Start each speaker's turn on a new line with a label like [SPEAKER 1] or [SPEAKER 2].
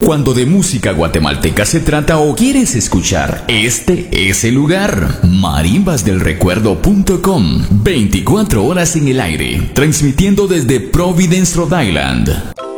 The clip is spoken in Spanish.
[SPEAKER 1] Cuando de música guatemalteca se trata o quieres escuchar, este es el lugar. Marimbasdelrecuerdo.com. 24 horas en el aire, transmitiendo desde Providence, Rhode Island.